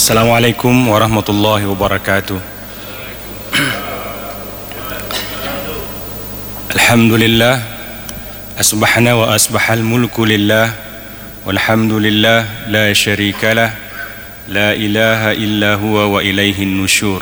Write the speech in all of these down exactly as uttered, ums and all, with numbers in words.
Assalamualaikum warahmatullahi wabarakatuh. Alhamdulillah, asbahna wa asbahal mulku lillah, walhamdulillah la syarikalah, la ilaha illa huwa wa ilaihin nusyur.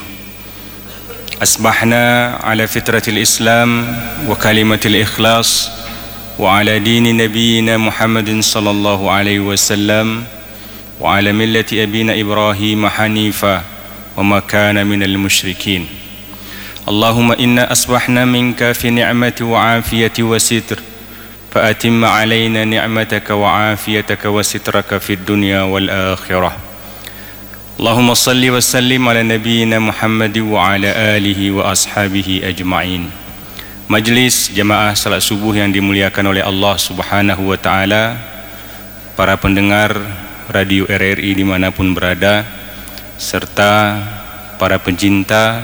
Asbahna ala fitratil Islam wa kalimatil ikhlas wa ala dini nabiyyina Muhammadin sallallahu alaihi wasallam wa ala millati abina Ibrahim hanifa wa ma kana minal musyrikin. Allahumma inna asbahna minka fi ni'mati wa afiyati wa sitr fa atimma alaina ni'mataka wa afiyataka wa sitraka fid dunya wal akhirah. Allahumma salli wa sallim ala nabiyyina Muhammad wa ala alihi wa ashabihi ajma'in. Majlis jamaah salat subuh yang dimuliakan oleh Allah Subhanahu wa taala, para pendengar Radio R R I dimanapun berada, serta para pencinta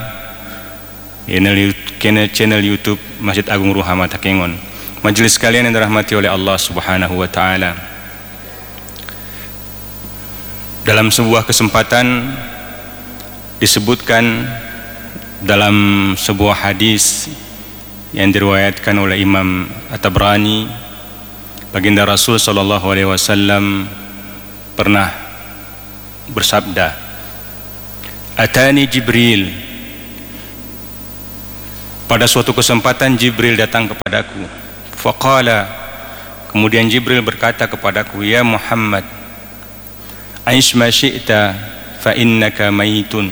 channel YouTube Masjid Agung Ruhama Takengon. Majelis sekalian yang dirahmati oleh Allah Subhanahu wa taala, dalam sebuah kesempatan disebutkan dalam sebuah hadis yang diriwayatkan oleh Imam At-Tabrani, baginda Rasul sallallahu alaihi wasallam pernah bersabda, "Atani Jibril." Pada suatu kesempatan Jibril datang kepadaku. Faqala, kemudian Jibril berkata kepadaku, "Ya Muhammad, aish ma syi'ta fa innaka mayitun,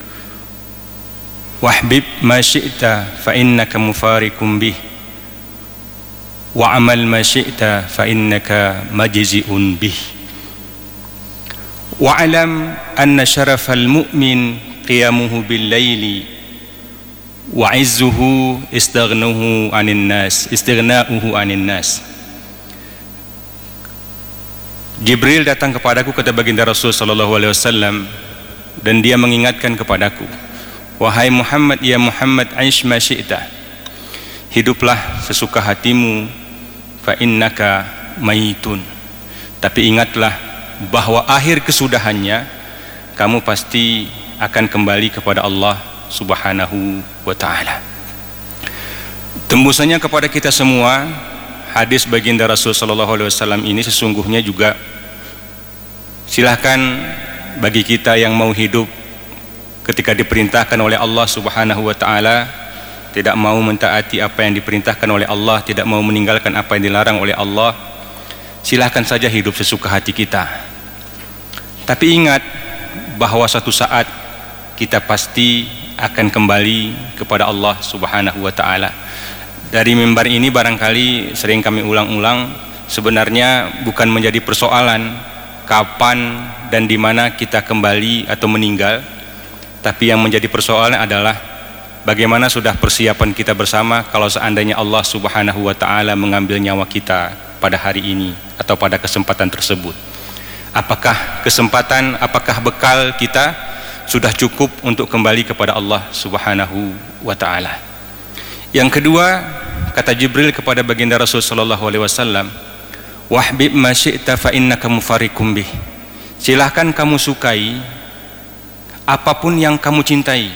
wahbib ma syi'ta fa innaka mufarikum bih, wa amal ma syi'ta fa innaka majzi'un bih. Wa'alam anna syarafal mu'min qiyamuhu bil laili wa izzuhu istaghnuhu anin nas istighna'uhu anin nas." Jibril datang kepadaku, kata baginda Rasul sallallahu alaihi wasallam, dan dia mengingatkan kepadaku, "Wahai Muhammad, ya Muhammad, aish ma syi'ta, hiduplah sesuka hatimu, fa innaka mayitun, tapi ingatlah bahwa akhir kesudahannya kamu pasti akan kembali kepada Allah Subhanahu wa ta'ala." Tembusannya kepada kita semua, hadis baginda Rasul sallallahu alaihi wasallam ini sesungguhnya juga silahkan bagi kita yang mau hidup ketika diperintahkan oleh Allah Subhanahu wa ta'ala, tidak mau mentaati apa yang diperintahkan oleh Allah, tidak mau meninggalkan apa yang dilarang oleh Allah, silahkan saja hidup sesuka hati kita. Tapi ingat bahwa suatu saat kita pasti akan kembali kepada Allah Subhanahu wa ta'ala. Dari mimbar ini barangkali sering kami ulang-ulang, sebenarnya bukan menjadi persoalan kapan dan di mana kita kembali atau meninggal, tapi yang menjadi persoalan adalah bagaimana sudah persiapan kita bersama kalau seandainya Allah Subhanahu wa ta'ala mengambil nyawa kita pada hari ini atau pada kesempatan tersebut. Apakah kesempatan, apakah bekal kita sudah cukup untuk kembali kepada Allah Subhanahu wa ta'ala. Yang kedua, kata Jibril kepada baginda Rasul sallallahu alaihi wasallam, "Wahbib ma syi'ta fa innaka mufarikum bih." Silahkan kamu sukai apapun yang kamu cintai.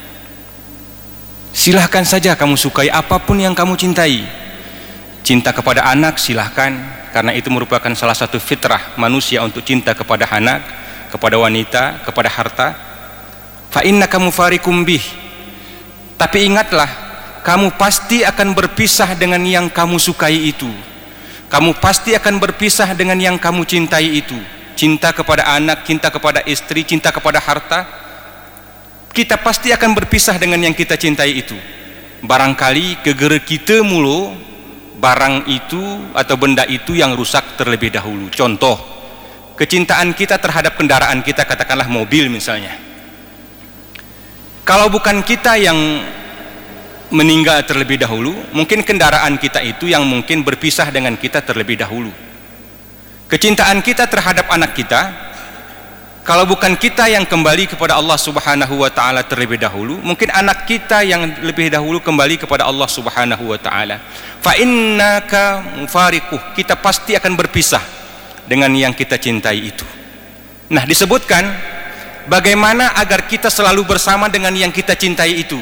Silahkan saja kamu sukai apapun yang kamu cintai. Cinta kepada anak silahkan, karena itu merupakan salah satu fitrah manusia untuk cinta kepada anak, kepada wanita, kepada harta. Fa innaka mufarikum bih. Tapi ingatlah, kamu pasti akan berpisah dengan yang kamu sukai itu. Kamu pasti akan berpisah dengan yang kamu cintai itu. Cinta kepada anak, cinta kepada istri, cinta kepada harta, kita pasti akan berpisah dengan yang kita cintai itu. Barangkali gegere kita mulu barang itu atau benda itu yang rusak terlebih dahulu. Contoh, kecintaan kita terhadap kendaraan kita, katakanlah mobil misalnya. Kalau bukan kita yang meninggal terlebih dahulu, mungkin kendaraan kita itu yang mungkin berpisah dengan kita terlebih dahulu. Kecintaan kita terhadap anak kita, kalau bukan kita yang kembali kepada Allah Subhanahu wa ta'ala terlebih dahulu, mungkin anak kita yang lebih dahulu kembali kepada Allah Subhanahu wa ta'ala. Fa innaka mufariquh, kita pasti akan berpisah dengan yang kita cintai itu. Nah, disebutkan bagaimana agar kita selalu bersama dengan yang kita cintai itu.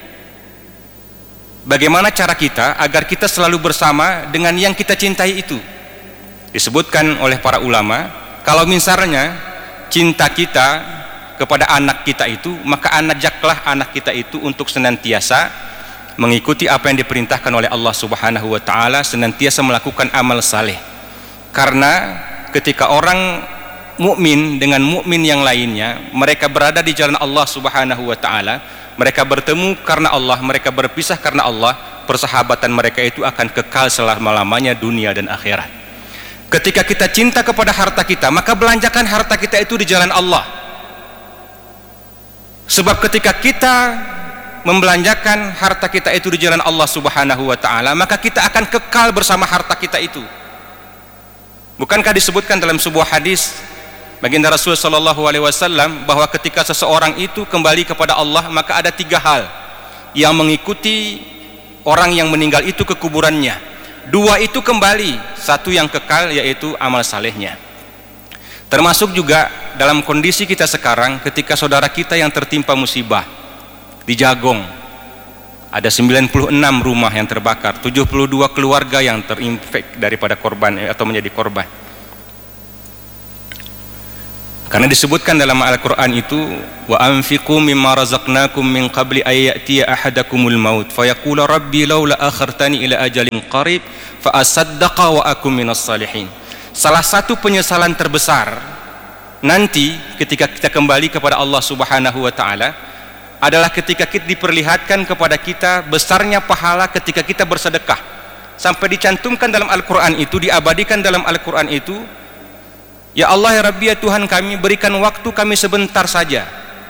Bagaimana cara kita agar kita selalu bersama dengan yang kita cintai itu? Disebutkan oleh para ulama, kalau misalnya cinta kita kepada anak kita itu, maka ajaklah anak kita itu untuk senantiasa mengikuti apa yang diperintahkan oleh Allah Subhanahu wa taala, senantiasa melakukan amal saleh. Karena ketika orang mukmin dengan mukmin yang lainnya, mereka berada di jalan Allah Subhanahu wa taala, mereka bertemu karena Allah, mereka berpisah karena Allah, persahabatan mereka itu akan kekal selama-lamanya dunia dan akhirat. Ketika kita cinta kepada harta kita, maka belanjakan harta kita itu di jalan Allah. Sebab ketika kita membelanjakan harta kita itu di jalan Allah Subhanahu wa taala, maka kita akan kekal bersama harta kita itu. Bukankah disebutkan dalam sebuah hadis baginda Rasul sallallahu alaihi wasallam bahwa ketika seseorang itu kembali kepada Allah, maka ada tiga hal yang mengikuti orang yang meninggal itu ke kuburannya. Dua itu kembali, satu yang kekal yaitu amal salehnya. Termasuk juga dalam kondisi kita sekarang, ketika saudara kita yang tertimpa musibah di Jagong, ada sembilan puluh enam rumah yang terbakar, tujuh puluh dua keluarga yang terinfek daripada korban atau menjadi korban. Karena disebutkan dalam Al-Quran itu, wa anfiqu mimma razaqnakum min qabli ay ya'tiya ahadakumul maut fayaqula rabbi laula akhartani ila ajalin qarib fa asaddaqa wa akum minas salihin. Salah satu penyesalan terbesar nanti ketika kita kembali kepada Allah Subhanahu wa taala adalah ketika kita diperlihatkan kepada kita besarnya pahala ketika kita bersedekah. Sampai dicantumkan dalam Al-Quran itu, diabadikan dalam Al-Quran itu, ya Allah ya Rabbi ya Tuhan kami, berikan waktu kami sebentar saja.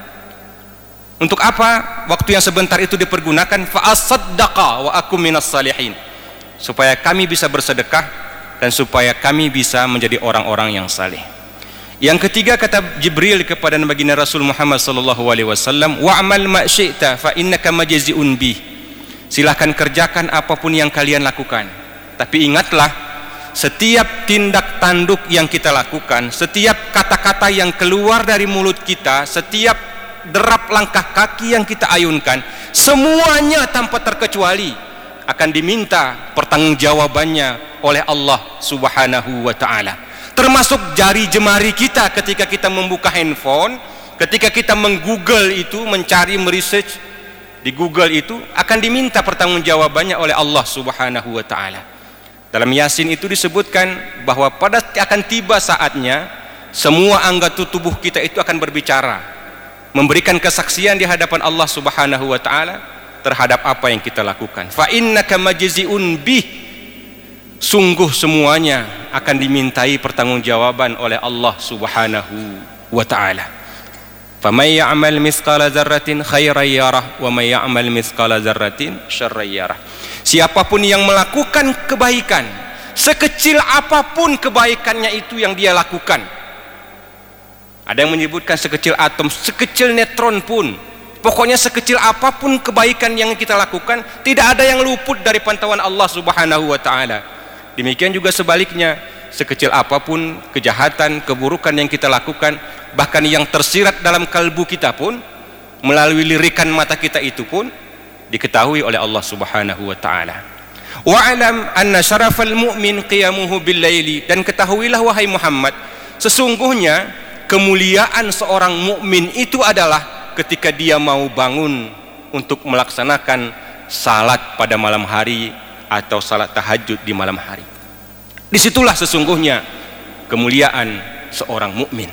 Untuk apa waktu yang sebentar itu dipergunakan? Fa'asaddaqa wa akum minas salihin, supaya kami bisa bersedekah dan supaya kami bisa menjadi orang-orang yang saleh. Yang ketiga, kata Jibril kepada baginda Rasul Muhammad sallallahu alaihi wasallam, wa'mal ma syi'ta fa innaka majzi'un bih. Silahkan kerjakan apapun yang kalian lakukan, tapi ingatlah, setiap tindak tanduk yang kita lakukan, setiap kata-kata yang keluar dari mulut kita, setiap derap langkah kaki yang kita ayunkan, semuanya tanpa terkecuali akan diminta pertanggungjawabannya oleh Allah Subhanahu wa taala. Termasuk jari jemari kita ketika kita membuka handphone, ketika kita meng-Google itu, mencari, meresearch di Google itu, akan diminta pertanggungjawabannya oleh Allah Subhanahu wa taala. Dalam Yasin itu disebutkan bahwa pada akan tiba saatnya semua anggota tubuh kita itu akan berbicara, memberikan kesaksian di hadapan Allah Subhanahu wa taala terhadap apa yang kita lakukan. Fa innaka majzi'un bih, sungguh semuanya akan dimintai pertanggungjawaban oleh Allah Subhanahu wa taala. Faman ya'mal mithqala dzarratin khairan yarah wa may ya'mal mithqala dzarratin syarran yarah. Siapapun yang melakukan kebaikan, sekecil apapun kebaikannya itu yang dia lakukan. Ada yang menyebutkan sekecil atom, sekecil neutron pun, pokoknya sekecil apapun kebaikan yang kita lakukan, tidak ada yang luput dari pantauan Allah Subhanahu wa taala. Demikian juga sebaliknya, sekecil apapun kejahatan, keburukan yang kita lakukan, bahkan yang tersirat dalam kalbu kita pun, melalui lirikan mata kita itu pun diketahui oleh Allah Subhanahu wa taala. Wa'lam anna syarafal mu'min qiyamuhu bil laili, dan ketahuilah wahai Muhammad, sesungguhnya kemuliaan seorang mukmin itu adalah ketika dia mau bangun untuk melaksanakan salat pada malam hari atau salat tahajud di malam hari. Disitulah sesungguhnya kemuliaan seorang mukmin.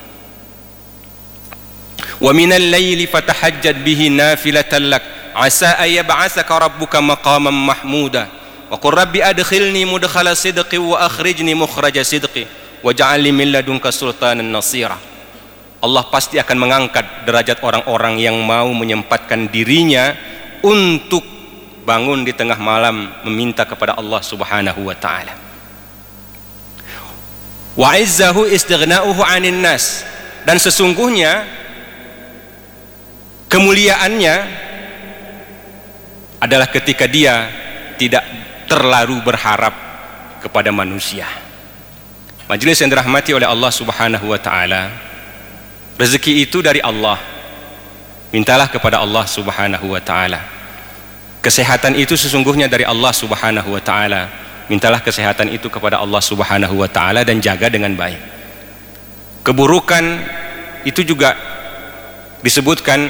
Wa minal laili fatahajjad bihi nafilatan lak asa ay yab'atsaka rabbuka maqaman mahmuda wa qur rabbi adkhilni mudkhala sidqi wa akhrijni mukhraja sidqi waj'al li min ladunka sultanan nasira. Allah pasti akan mengangkat derajat orang-orang yang mau menyempatkan dirinya untuk bangun di tengah malam meminta kepada Allah Subhanahu wa taala. Wa izzahu istighna'uhu 'anil nas, dan sesungguhnya kemuliaannya adalah ketika dia tidak terlalu berharap kepada manusia. Majelis yang dirahmati oleh Allah Subhanahu wa taala, Rezeki itu dari Allah. Mintalah kepada Allah Subhanahu wa taala. Kesehatan itu sesungguhnya dari Allah Subhanahu wa taala. Mintalah kesehatan itu kepada Allah Subhanahu wa taala dan jaga dengan baik. Keburukan itu juga disebutkan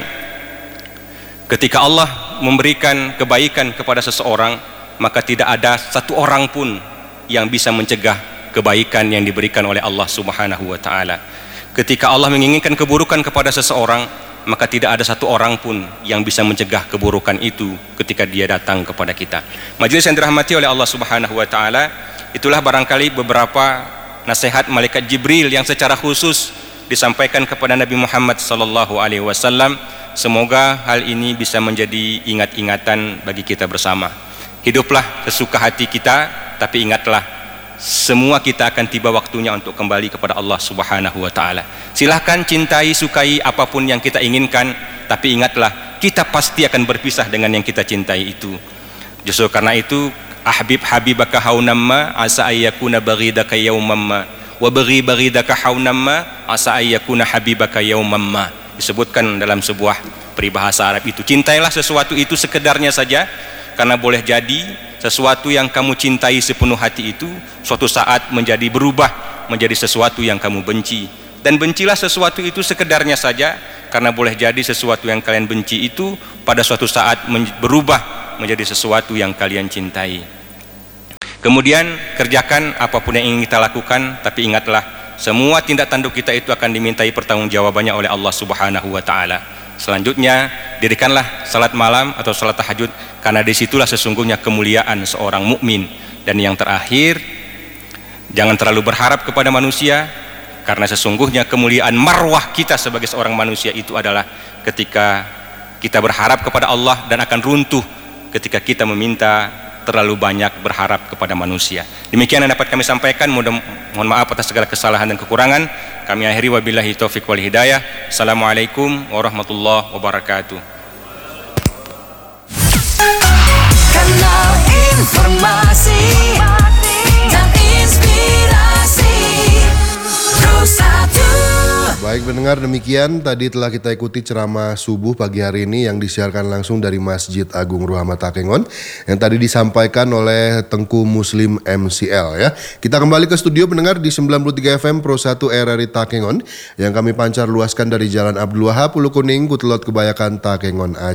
ketika Allah memberikan kebaikan kepada seseorang, maka tidak ada satu orang pun yang bisa mencegah kebaikan yang diberikan oleh Allah Subhanahu wa taala. Ketika Allah menginginkan keburukan kepada seseorang, maka tidak ada satu orang pun yang bisa mencegah keburukan itu ketika dia datang kepada kita. Majelis yang dirahmati oleh Allah Subhanahu wa taala, itulah barangkali beberapa nasihat malaikat Jibril yang secara khusus disampaikan kepada Nabi Muhammad sallallahu alaihi wasallam. Semoga hal ini bisa menjadi ingat-ingatan bagi kita bersama. Hiduplah sesuka hati kita, tapi ingatlah semua kita akan tiba waktunya untuk kembali kepada Allah Subhanahu wa taala. Silahkan cintai, sukai apapun yang kita inginkan, tapi ingatlah kita pasti akan berpisah dengan yang kita cintai itu. Justru karena itu, ahbib habibaka haunamma asa ayyakuna baghidaka yawmamma wa baghi baghidaka haunamma asa ayyakuna habibaka yawmamma. Disebutkan dalam sebuah peribahasa Arab itu, cintailah sesuatu itu sekedarnya saja, karena boleh jadi sesuatu yang kamu cintai sepenuh hati itu suatu saat menjadi berubah menjadi sesuatu yang kamu benci. Dan bencilah sesuatu itu sekedarnya saja, karena boleh jadi sesuatu yang kalian benci itu pada suatu saat berubah menjadi sesuatu yang kalian cintai. Kemudian kerjakan apapun yang ingin kita lakukan, tapi ingatlah semua tindak tanduk kita itu akan dimintai pertanggungjawabannya oleh Allah Subhanahu wa taala. Selanjutnya, dirikanlah salat malam atau salat tahajud, karena disitulah sesungguhnya kemuliaan seorang mukmin. Dan yang terakhir, jangan terlalu berharap kepada manusia, karena sesungguhnya kemuliaan marwah kita sebagai seorang manusia itu adalah ketika kita berharap kepada Allah, dan akan runtuh ketika kita meminta terlalu banyak berharap kepada manusia. Demikian yang dapat kami sampaikan. Mohon maaf atas segala kesalahan dan kekurangan. Kami akhiri wabillahi taufiq wal hidayah. Assalamualaikum warahmatullahi wabarakatuh. Kanal informasi dan inspirasi Rusatu. Baik pendengar, demikian tadi telah kita ikuti ceramah subuh pagi hari ini yang disiarkan langsung dari Masjid Agung Ruhama Takengon yang tadi disampaikan oleh Tengku Muslim M C L ya. Kita kembali ke studio pendengar di sembilan puluh tiga F M Pro satu R R I Takengon yang kami pancar luaskan dari Jalan Abdul Wahab, Ulu Kuning, Kutelot, Kebayakan, Takengon, Aceh.